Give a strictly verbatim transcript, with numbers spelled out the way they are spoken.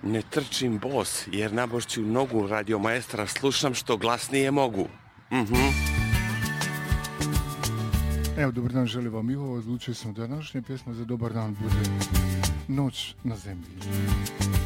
Ne trčim bos, jer nabošću nogu radio maestra slušam što glasnije mogu. Mhm. Evo, dobar dan, želim vam Ivo. Odlučio sam današnje pjesme za dobar dan bude Noć na zemlji.